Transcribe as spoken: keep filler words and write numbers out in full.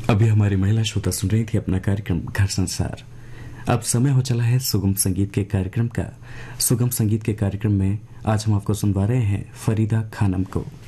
अभी हमारी महिला श्रोता सुन रही थी अपना कार्यक्रम घर संसार। अब समय हो चला है सुगम संगीत के कार्यक्रम का। सुगम संगीत के कार्यक्रम में आज हम आपको सुनवा रहे हैं फरीदा खानम को।